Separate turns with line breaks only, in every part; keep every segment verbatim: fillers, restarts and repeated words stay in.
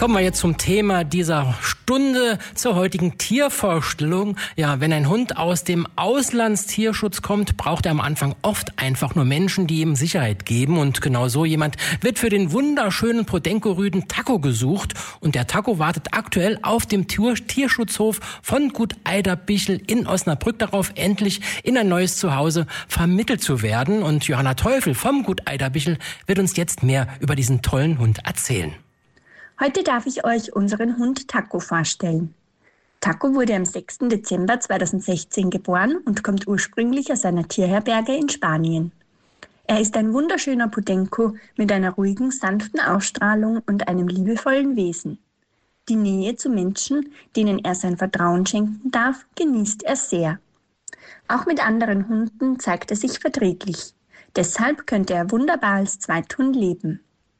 Kommen wir jetzt zum Thema dieser Stunde, zur heutigen Tiervorstellung. Ja, wenn ein Hund aus dem Auslandstierschutz kommt, braucht er am Anfang oft einfach nur Menschen, die ihm Sicherheit geben. Und genau so jemand wird für den wunderschönen Podenco-Rüden Taco gesucht. Und der Taco wartet aktuell auf dem Tierschutzhof von Gut Eiderbichel in Osnabrück darauf, endlich in ein neues Zuhause vermittelt zu werden. Und Johanna Teufel vom Gut Eiderbichel wird uns jetzt mehr über diesen tollen Hund erzählen.
Heute darf ich euch unseren Hund Taco vorstellen. Taco wurde am sechsten Dezember zweitausendsechzehn geboren und kommt ursprünglich aus einer Tierherberge in Spanien. Er ist ein wunderschöner Podenco mit einer ruhigen, sanften Ausstrahlung und einem liebevollen Wesen. Die Nähe zu Menschen, denen er sein Vertrauen schenken darf, genießt er sehr. Auch mit anderen Hunden zeigt er sich verträglich. Deshalb könnte er wunderbar als Zweithund leben.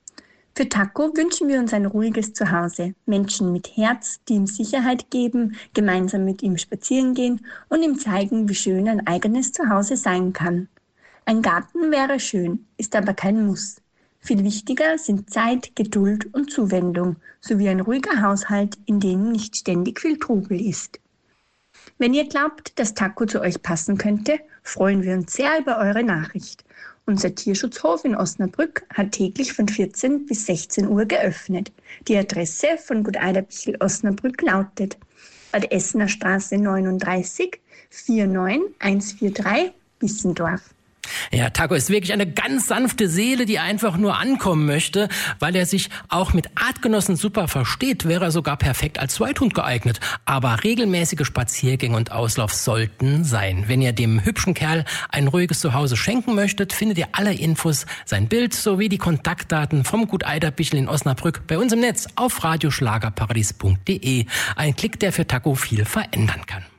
Für Taco wünschen wir uns ein ruhiges Zuhause, Menschen mit Herz, die ihm Sicherheit geben, gemeinsam mit ihm spazieren gehen und ihm zeigen, wie schön ein eigenes Zuhause sein kann. Ein Garten wäre schön, ist aber kein Muss. Viel wichtiger sind Zeit, Geduld und Zuwendung, sowie ein ruhiger Haushalt, in dem nicht ständig viel Trubel ist. Wenn ihr glaubt, dass Taco zu euch passen könnte, freuen wir uns sehr über eure Nachricht. Unser Tierschutzhof in Osnabrück hat täglich von vierzehn bis sechzehn Uhr geöffnet. Die Adresse von Gut Eiderbichel Osnabrück lautet Bad Essener Straße neununddreißig, vier neun eins vier drei, Bissendorf.
Ja, Taco ist wirklich eine ganz sanfte Seele, die einfach nur ankommen möchte. Weil er sich auch mit Artgenossen super versteht, wäre er sogar perfekt als Zweithund geeignet. Aber regelmäßige Spaziergänge und Auslauf sollten sein. Wenn ihr dem hübschen Kerl ein ruhiges Zuhause schenken möchtet, findet ihr alle Infos, sein Bild sowie die Kontaktdaten vom Gut Eiderbichel in Osnabrück bei uns im Netz auf radioschlagerparadies punkt de. Ein Klick, der für Taco viel verändern kann.